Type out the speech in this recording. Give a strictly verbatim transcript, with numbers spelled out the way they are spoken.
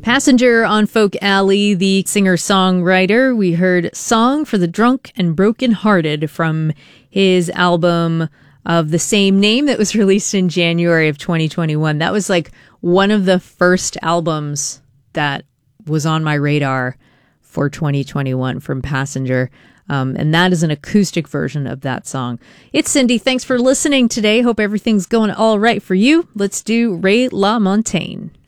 Passenger on Folk Alley, the singer-songwriter. We heard Song for the Drunk and Broken-Hearted from his album of the same name that was released in January of twenty twenty-one. That was like one of the first albums that was on my radar for twenty twenty-one from Passenger. Um, and that is an acoustic version of that song. It's Cindy. Thanks for listening today. Hope everything's going all right for you. Let's do Ray LaMontagne.